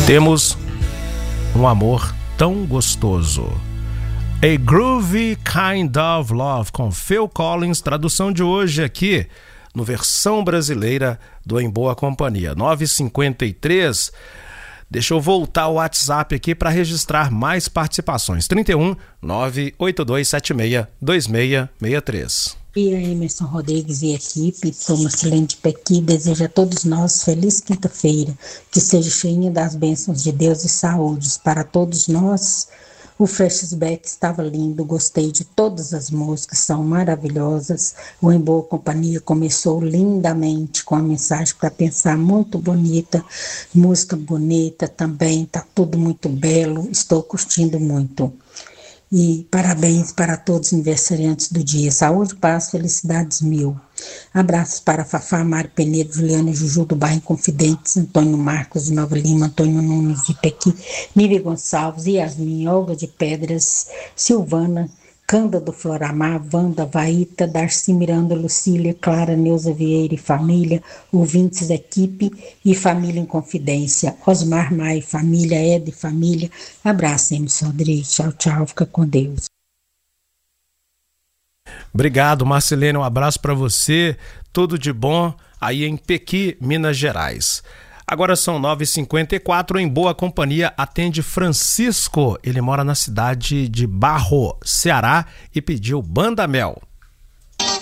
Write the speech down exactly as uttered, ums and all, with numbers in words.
Temos um amor tão gostoso. A Groovy Kind of Love, com Phil Collins, tradução de hoje aqui no versão brasileira do Em Boa Companhia. nove e cinquenta e três. Deixa eu voltar o WhatsApp aqui para registrar mais participações. trinta e um, nove oito dois sete seis, dois seis seis três. E a Emerson Rodrigues e equipe, sou Marcelene de Pequi, desejo a todos nós feliz quinta-feira, que seja cheinha das bênçãos de Deus e saúdes para todos nós. O flashback estava lindo, gostei de todas as músicas, são maravilhosas. O Em Boa Companhia começou lindamente com a mensagem para pensar, muito bonita, música bonita também, tá tudo muito belo, estou curtindo muito. E parabéns para todos os aniversariantes do dia. Saúde, paz, felicidades mil. Abraços para Fafá, Mário Penedo, Juliana Juju do bairro Confidentes, Antônio Marcos de Nova Lima, Antônio Nunes de Pequi, Miri Gonçalves, Yasmin, Olga de Pedras, Silvana, Canda do Floramar, Wanda, Vaíta, Darcy Miranda, Lucília, Clara, Neuza Vieira e família, ouvintes, equipe e família em confidência, Osmar Maia e família, Ed e família. Abraço, Emerson Rodrigues. Tchau, tchau. Fica com Deus. Obrigado, Marcelene. Um abraço para você. Tudo de bom aí em Pequi, Minas Gerais. Agora são nove e cinquenta e quatro, Em Boa Companhia atende Francisco. Ele mora na cidade de Barro, Ceará, e pediu Banda Mel.